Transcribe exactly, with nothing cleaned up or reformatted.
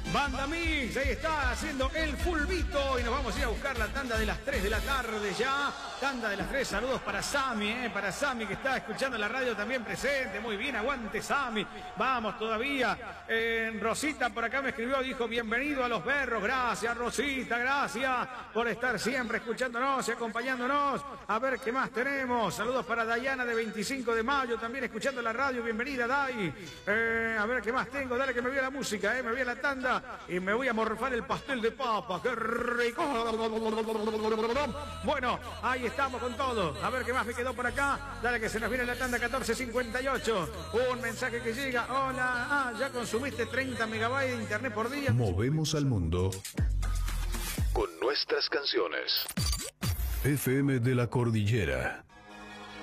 Banda Mix, ahí está haciendo el fulbito y nos vamos a ir a buscar la tanda de las tres de la tarde ya. Tanda de las tres, saludos para Sami, eh, para Sami que está escuchando la radio también presente. Muy bien, aguante Sami. Vamos todavía. Eh, Rosita por acá me escribió, dijo bienvenido a Los Berros. Gracias Rosita, gracias por estar siempre escuchándonos y acompañándonos. A ver qué más tenemos. Saludos para Dayana de veinticinco de mayo, también escuchando la radio. Bienvenida Day. Eh, a ver qué más tengo. Dale que me voy a la música, eh, me voy a la tanda. Y me voy a morfar el pastel de papa. ¡Qué rico! Bueno, ahí estamos con todo. A ver qué más me quedó por acá. Dale que se nos viene la tanda catorce cincuenta y ocho. Un mensaje que llega. Hola. Ah, ya consumiste treinta megabytes de internet por día. Movemos al mundo con nuestras canciones. F M de la Cordillera.